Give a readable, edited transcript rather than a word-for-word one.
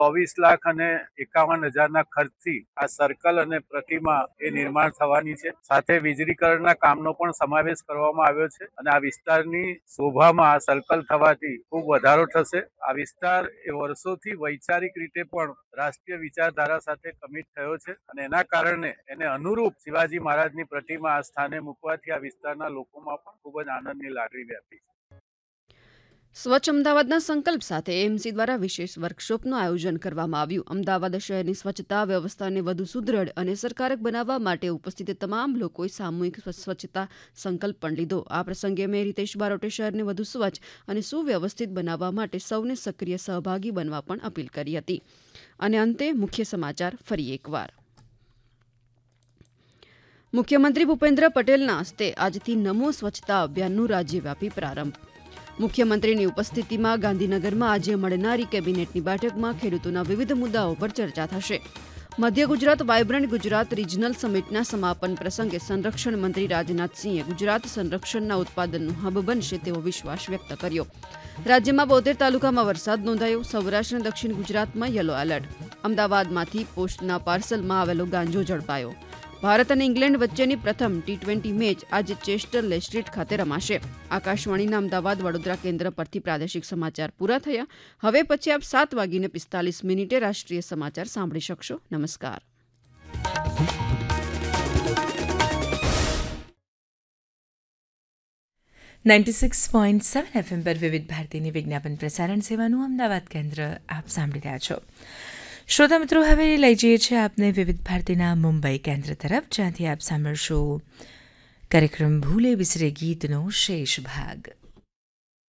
₹24,51,000 ખર્ચથી આ સર્કલ અને પ્રતિમા એ નિર્માણ થવાની છે. સાથે વીજળીકરણના કામનો પણ સમાવેશ કરવામાં આવ્યો છે અને આ વિસ્તારની શોભામાં આ સર્કલ થવાથી ખૂબ વધારો થશે. આ વિસ્તાર એ વર્ષોથી વૈચારિક રીતે પણ રાષ્ટ્રીય વિચારધારા સાથે કમિટ થયો છે અને એના કારણે એને અનુરૂપ શિવાજી મહારાજની પ્રતિમા આ સ્થાને મૂકવાથી આ વિસ્તારના લોકોમાં પણ ખૂબ જ આનંદની લાગણી વ્યાપી છે. સ્વચ્છ અમદાવાદના સંકલ્પ સાથે એએમસી દ્વારા વિશેષ વર્કશોપનું આયોજન કરવામાં આવ્યું. અમદાવાદ શહેરની સ્વચ્છતા વ્યવસ્થાને વધુ સુદૃઢ અને અસરકારક બનાવવા માટે ઉપસ્થિત તમામ લોકોએ સામૂહિક સ્વચ્છતા સંકલ્પ પણ લીધો. આ પ્રસંગે મેયર હિતેશ બારોટે શહેરને વધુ સ્વચ્છ અને સુવ્યવસ્થિત બનાવવા માટે સૌને સક્રિય સહભાગી બનવા પણ અપીલ કરી હતી. અને અંતે મુખ્ય સમાચાર ફરી એકવાર. મુખ્યમંત્રી ભૂપેન્દ્ર પટેલના હસ્તે આજથી નમો સ્વચ્છતા અભિયાનનું રાજ્યવ્યાપી પ્રારંભ. મુખ્યમંત્રીની ઉપસ્થિતિમાં ગાંધીનગરમાં આજે મળનારી કેબિનેટની બેઠકમાં ખેડૂતોના વિવિધ મુદ્દાઓ પર ચર્ચા થશે. મધ્ય ગુજરાત વાયબ્રન્ટ ગુજરાત રિજનલ સમિટના સમાપન પ્રસંગે સંરક્ષણ મંત્રી રાજનાથસિંહે ગુજરાત સંરક્ષણના ઉત્પાદનનું હબ બનશે તેવો વિશ્વાસ વ્યક્ત કર્યો. રાજ્યમાં 72 તાલુકામાં વરસાદ નોંધાયો. સૌરાષ્ટ્ર અને દક્ષિણ ગુજરાતમાં યલો એલર્ટ. અમદાવાદમાંથી પોસ્ટના પાર્સલમાં આવેલો ગાંજો ઝડપાયો. ભારત અને ઇંગ્લેન્ડ વચ્ચેની પ્રથમ T20 મેચ આજે ચેસ્ટરલે સ્ટ્રીટ ખાતે રમાશે. આકાશવાણીના અમદાવાદ વડોદરા કેન્દ્ર પરથી પ્રાદેશિક સમાચાર પૂરા થયા. હવે પછી આપ 7:45 રાષ્ટ્રીય સમાચાર સાંભળી શકશો. નમસ્કાર. 96.7 FM પર વિવિધ ભારતીની વિજ્ઞાપન પ્રસારણ સેવાનું અમદાવાદ કેન્દ્ર આપ સાંભળી રહ્યા છો. શ્રોતા મિત્રો, હવે લઈ જઈએ છીએ આપને વિવિધ ભારતીના મુંબઈ કેન્દ્ર તરફ, જ્યાંથી આપ સાંભળશો કાર્યક્રમ ભૂલે બિસરે ગીતનો શેષ ભાગ.